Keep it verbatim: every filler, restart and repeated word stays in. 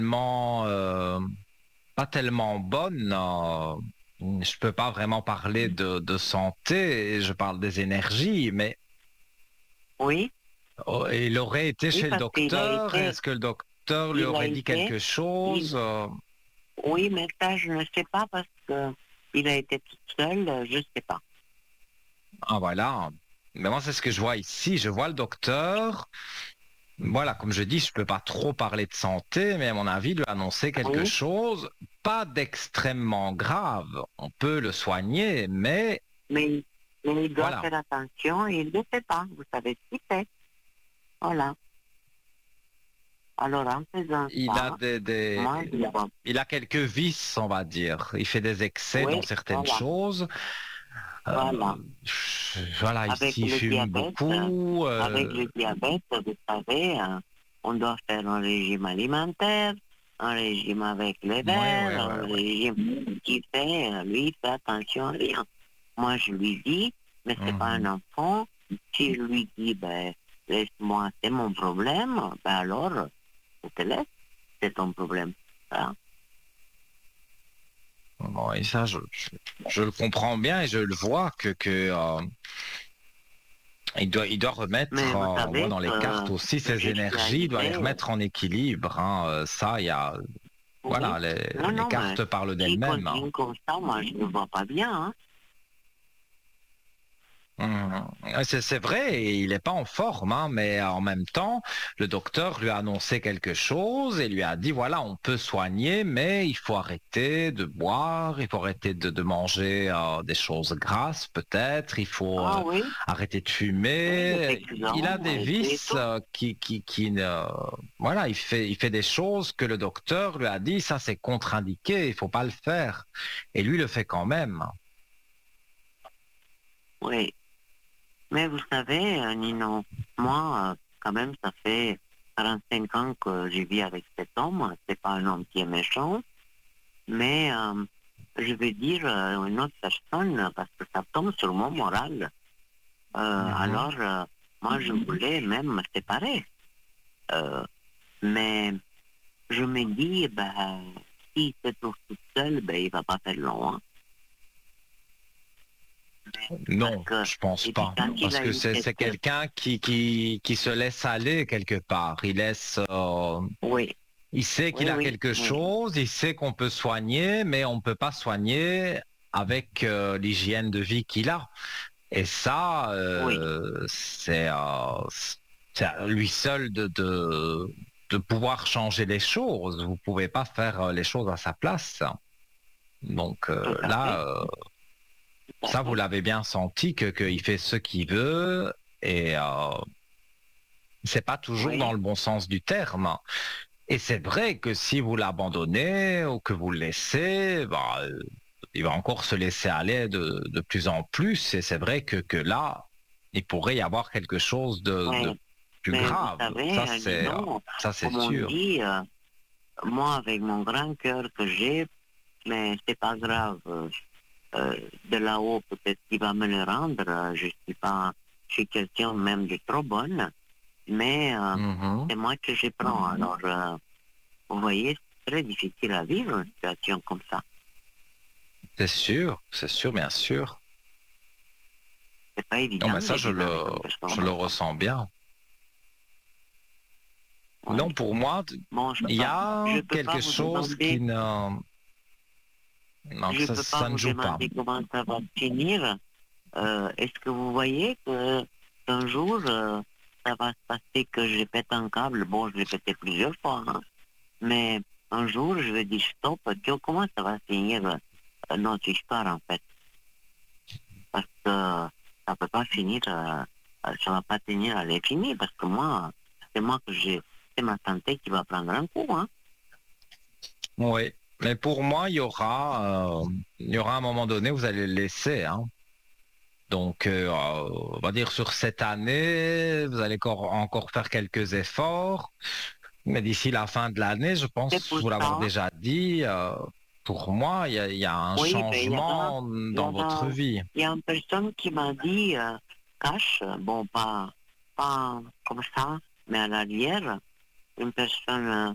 tellement, euh, pas tellement bonne. euh, je peux pas vraiment parler de, de santé, je parle des énergies, mais Oui, oh, il aurait été oui, chez le parce qu'il a docteur. été, Est-ce que le docteur lui il a aurait dit été, quelque chose? il, euh, oui, mais ça, je ne sais pas parce que il a été tout seul, euh, je ne sais pas. Ah voilà. Mais moi, c'est ce que je vois ici. Je vois le docteur. Voilà, comme je dis, je peux pas trop parler de santé, mais à mon avis, lui annoncer quelque Oui, chose, pas d'extrêmement grave. On peut le soigner, mais mais, il- mais il doit voilà. faire attention et il ne le fait pas. Vous savez ce qu'il fait. Voilà. Alors, en faisant Il a ça, des, des- moi, je vois. il a quelques vices, on va dire. Il fait des excès dans Oui, certaines voilà, choses. voilà. Euh, voilà, Avec ici, il le fume diabète, euh, beaucoup. avec euh, le diabète, vous savez, euh, on doit faire un régime alimentaire, un régime avec les ouais, verres, ouais, ouais, un ouais. régime qui fait, euh, lui, il fait attention à rien. Moi, je lui dis, mais c'est pas un Mhm. enfant. Si je lui dis, ben, laisse-moi, c'est mon problème, ben alors, je te laisse, c'est ton problème. Voilà. Bon, et ça, je, je, je le comprends bien et je le vois que, que euh, il doit, il doit Mais remettre, vous euh, on voit savez dans les cartes que aussi je ses suis énergies, il doit les arrivée, remettre en équilibre. Hein. Euh, Ça, il y a, oui. voilà, les, Non, les non, mais cartes parlent s'il d'elles-mêmes. Hein. continue comme ça, moi, je ne vois pas bien, hein. Mhm. Ouais, C'est c'est vrai, il n'est pas en forme, hein, mais en même temps, le docteur lui a annoncé quelque chose et lui a dit, voilà, on peut soigner, mais il faut arrêter de boire, il faut arrêter de, de manger euh, des choses grasses, peut-être, il faut Ah euh, oui, arrêter de oui, les fumer. Il a féculents des et tout et vices tout. euh, qui, qui, qui ne... Voilà, il fait, il fait des choses que le docteur lui a dit, ça c'est contre-indiqué, il faut pas le faire. Et lui le fait quand même. Oui. Mais vous savez, euh, Nino, moi, euh, quand même, ça fait quarante-cinq ans que je vis avec cet homme. C'est pas un homme qui est méchant, mais euh, je veux dire euh, une autre personne parce que ça tombe sur mon moral. Euh, Mhm. alors, euh, moi, je voulais même me séparer. Euh, mais je me dis, ben, s'il se trouve tout seul, ben, il va pas faire long, hein. Parce Non, que, je pense et puis pas. quand il Parce a que eu c'est c'est cette, quelqu'un qui, qui, qui se laisse aller quelque part. Il laisse, euh, oui, il sait qu'il oui, a oui, quelque oui, chose, il sait qu'on peut soigner, mais on ne peut pas soigner avec euh, l'hygiène de vie qu'il a. Et ça, oui, euh, c'est euh, c'est à lui seul de, de, de pouvoir changer les choses. Vous pouvez pas faire euh, les choses à sa place. Donc tout euh, à fait, là, euh, tout à ça, vous fait. l'avez bien senti que qu'il fait ce qu'il veut et euh, c'est pas toujours dans Oui, le bon sens du terme. Et c'est vrai que si vous l'abandonnez ou que vous le laissez, bah, euh, il va encore se laisser aller de, de plus en plus. Et c'est vrai que, que là, il pourrait y avoir quelque chose de, de mais, plus mais vous grave. savez, Ça, euh, c'est euh, Nino, ça, c'est comme on sûr. dit, euh, moi, avec mon grand cœur que j'ai, mais c'est pas grave. euh, euh, de là-haut, peut-être qu'il va me le rendre. euh, je suis pas, je suis quelqu'un même de trop bonne, mais euh, Mhm. c'est moi que je prends. Alors, euh, vous voyez, c'est très difficile à vivre une situation comme ça. C'est sûr, c'est sûr, bien sûr. C'est pas Non, évident mais de ça, je vivre le, avec une personne je le comme ça. ressens bien. Non, Ouais. pour moi, Bon, je peux il y pas, a je peux pas quelque vous chose qui demander, ne... Non, je ça, peux pas ça ne vous joue pas. demander comment ça va finir. Euh, est-ce que vous voyez que qu'un jour, euh, ça va se passer que je pète un câble? Bon, je l'ai pété plusieurs fois, hein. Mais un jour, je vais dire stop. Tu vois, comment ça va finir euh, notre histoire, en fait? Parce que ça peut pas finir, euh, euh, ça va pas tenir à l'infini, parce que moi, c'est moi que j'ai, c'est ma santé qui va prendre un coup, hein. Oui. Mais pour moi, il y aura, euh, il y aura un moment donné, vous allez le laisser. Hein. Donc, euh, on va dire sur cette année, vous allez encore, encore faire quelques efforts. Mais d'ici la fin de l'année, je C'est pense pour vous l'avoir ça, déjà dit, euh, pour moi, il y a, il y a un oui, ben, il y a, changement il y dans votre a, vie. il y a une personne qui m'a dit, euh, cache, bon, pas, pas comme ça, mais à l'arrière, une personne